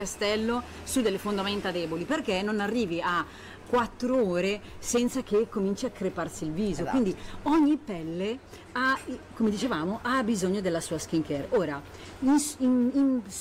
castello su delle fondamenta deboli, perché non arrivi a 4 ore senza che cominci a creparsi il viso. Esatto. Quindi ogni pelle ha, come dicevamo, ha bisogno della sua skincare. Ora, in